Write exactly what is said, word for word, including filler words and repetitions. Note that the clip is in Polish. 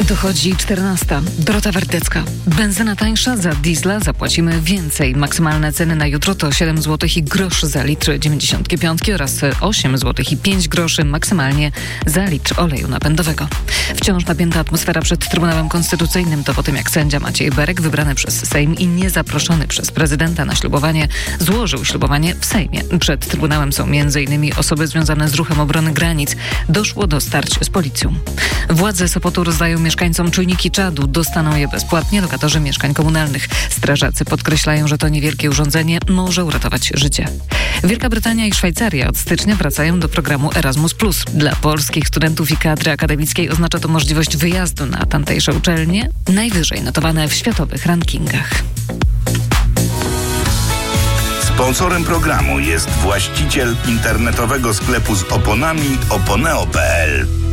Dochodzi czternasta. Dorota Wardecka. Benzyna tańsza, za diesla zapłacimy więcej. Maksymalne ceny na jutro to siedem złotych i grosz za litr dziewięćdziesiątki piątki oraz osiem złotych i pięć groszy maksymalnie za litr oleju napędowego. Wciąż napięta atmosfera przed Trybunałem Konstytucyjnym. To po tym, jak sędzia Maciej Berek, wybrany przez Sejm i niezaproszony przez prezydenta na ślubowanie, złożył ślubowanie w Sejmie. Przed Trybunałem są między innymi osoby związane z Ruchem Obrony Granic. Doszło do starć z policją. Władze Sopotu rozdają mieszkańcom czujniki czadu. Dostaną je bezpłatnie lokatorzy mieszkań komunalnych. Strażacy podkreślają, że to niewielkie urządzenie może uratować życie. Wielka Brytania i Szwajcaria od stycznia wracają do programu Erasmus plus. Dla polskich studentów i kadry akademickiej oznacza to możliwość wyjazdu na tamtejsze uczelnie, najwyżej notowane w światowych rankingach. Sponsorem programu jest właściciel internetowego sklepu z oponami oponeo kropka pe el.